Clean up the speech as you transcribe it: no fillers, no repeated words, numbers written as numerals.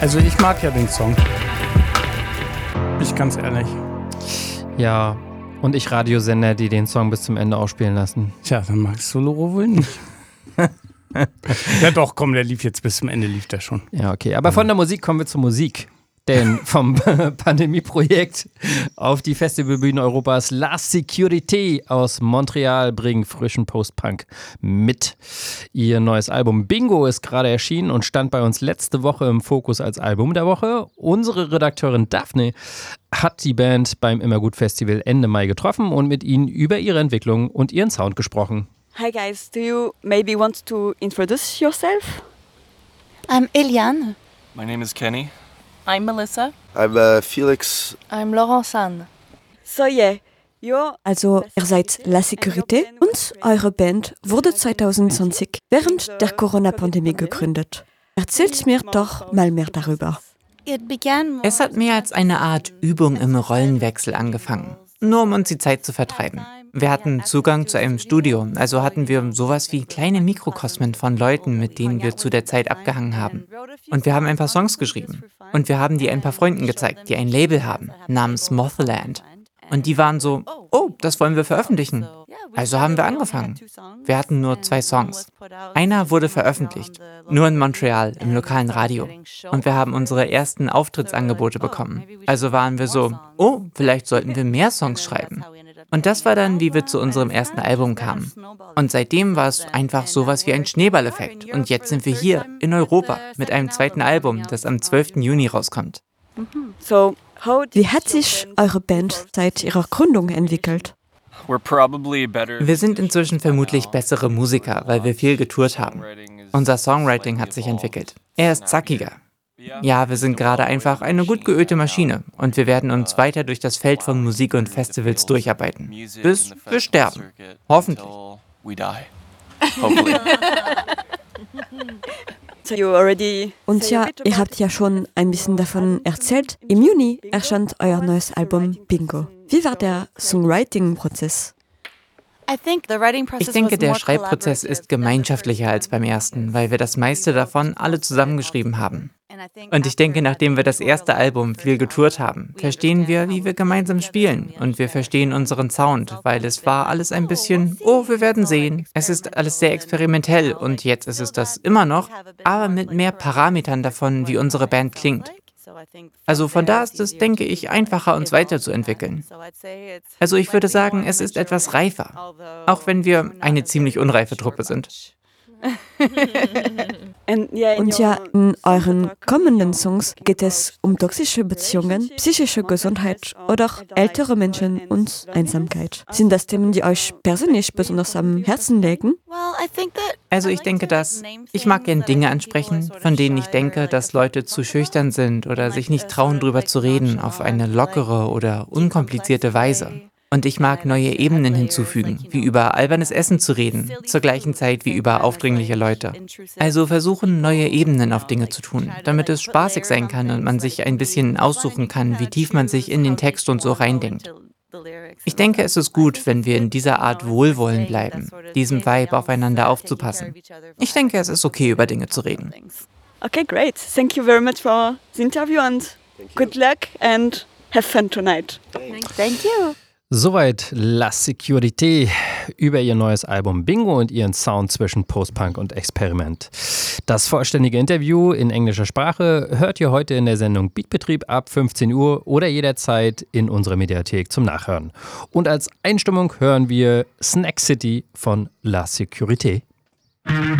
Also ich mag ja den Song. Bin ich ganz ehrlich. Ja, und ich Radiosender, die den Song bis zum Ende ausspielen lassen. Tja, dann magst du Loro wohl nicht. Ja doch, komm, der lief jetzt bis zum Ende, lief der schon. Ja, okay. Aber von der Musik kommen wir zur Musik. Denn vom Pandemie-Projekt auf die Festivalbühnen Europas La Sécurité aus Montreal bringen frischen Post-Punk mit. Ihr neues Album Bingo ist gerade erschienen und stand bei uns letzte Woche im Fokus als Album der Woche. Unsere Redakteurin Daphne hat die Band beim Immergut-Festival Ende Mai getroffen und mit ihnen über ihre Entwicklung und ihren Sound gesprochen. Hi guys, do you maybe want to introduce yourself? I'm Eliane. My name is Kenny. I'm Melissa. I'm Felix. I'm Laurence Anne. So yeah, Also, ihr seid La Sécurité und eure Band wurde 2020 während der Corona-Pandemie gegründet. Erzählt mir doch mal mehr darüber. Es hat mehr als eine Art Übung im Rollenwechsel angefangen, nur um uns die Zeit zu vertreiben. Wir hatten Zugang zu einem Studio, also hatten wir sowas wie kleine Mikrokosmen von Leuten, mit denen wir zu der Zeit abgehangen haben. Und wir haben ein paar Songs geschrieben. Und wir haben die ein paar Freunden gezeigt, die ein Label haben, namens Mothland. Und die waren so, oh, das wollen wir veröffentlichen. Also haben wir angefangen. Wir hatten nur 2 Songs. Einer wurde veröffentlicht, nur in Montreal, im lokalen Radio. Und wir haben unsere ersten Auftrittsangebote bekommen. Also waren wir so, oh, vielleicht sollten wir mehr Songs schreiben. Und das war dann, wie wir zu unserem ersten Album kamen. Und seitdem war es einfach sowas wie ein Schneeballeffekt. Und jetzt sind wir hier, in Europa, mit einem zweiten Album, das am 12. Juni rauskommt. Wie hat sich eure Band seit ihrer Gründung entwickelt? Wir sind inzwischen vermutlich bessere Musiker, weil wir viel getourt haben. Unser Songwriting hat sich entwickelt. Er ist zackiger. Ja, wir sind gerade einfach eine gut geölte Maschine und wir werden uns weiter durch das Feld von Musik und Festivals durcharbeiten. Bis wir sterben. Hoffentlich. Und ja, ihr habt ja schon ein bisschen davon erzählt. Im Juni erscheint euer neues Album Bingo. Wie war der Songwriting-Prozess? Ich denke, der Schreibprozess ist gemeinschaftlicher als beim ersten, weil wir das meiste davon alle zusammengeschrieben haben. Und ich denke, nachdem wir das erste Album viel getourt haben, verstehen wir, wie wir gemeinsam spielen. Und wir verstehen unseren Sound, weil es war alles ein bisschen, oh, wir werden sehen. Es ist alles sehr experimentell und jetzt ist es das immer noch, aber mit mehr Parametern davon, wie unsere Band klingt. Also von da ist es, denke ich, einfacher, uns weiterzuentwickeln. Also ich würde sagen, es ist etwas reifer, auch wenn wir eine ziemlich unreife Truppe sind. Und ja, in euren kommenden Songs geht es um toxische Beziehungen, psychische Gesundheit oder auch ältere Menschen und Einsamkeit. Sind das Themen, die euch persönlich besonders am Herzen liegen? Also ich denke, ich mag gern Dinge ansprechen, von denen ich denke, dass Leute zu schüchtern sind oder sich nicht trauen, drüber zu reden, auf eine lockere oder unkomplizierte Weise. Und ich mag neue Ebenen hinzufügen, wie über albernes Essen zu reden, zur gleichen Zeit wie über aufdringliche Leute. Also versuchen, neue Ebenen auf Dinge zu tun, damit es spaßig sein kann und man sich ein bisschen aussuchen kann, wie tief man sich in den Text und so reindenkt. Ich denke, es ist gut, wenn wir in dieser Art Wohlwollen bleiben, diesem Vibe aufeinander aufzupassen. Ich denke, es ist okay, über Dinge zu reden. Okay, great. Thank you very much for the interview and good luck and have fun tonight. Thank you. Soweit La Sécurité über ihr neues Album Bingo und ihren Sound zwischen Post-Punk und Experiment. Das vollständige Interview in englischer Sprache hört ihr heute in der Sendung Beatbetrieb ab 15 Uhr oder jederzeit in unserer Mediathek zum Nachhören. Und als Einstimmung hören wir Snack City von La Sécurité.